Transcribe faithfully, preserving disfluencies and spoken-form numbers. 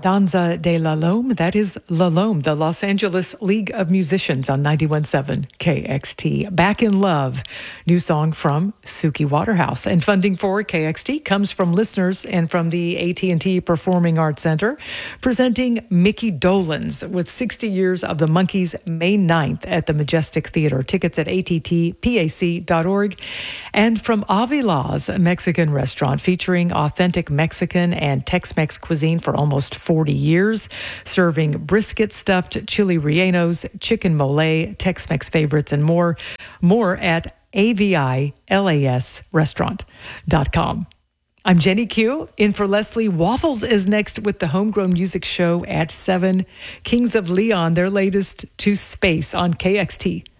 Danza de la Lome, that is La Lome, the Los Angeles League of Musicians on ninety-one point seven K X T. Back in Love, new song from Suki Waterhouse. And funding for K X T comes from listeners and from the A T and T Performing Arts Center, presenting Mickey Dolenz with sixty years of the Monkees May ninth at the Majestic Theater. Tickets at A T T P A C dot org. And from Avila's Mexican restaurant, featuring authentic Mexican and Tex-Mex cuisine for almost forty years, serving brisket, stuffed chili rellenos, chicken mole, Tex-Mex favorites, and more. More at A V I L A S restaurant dot com. I'm Jenny Q, in for Leslie. Waffles is next with the Homegrown Music Show at seven. Kings of Leon, their latest, To Space on K X T.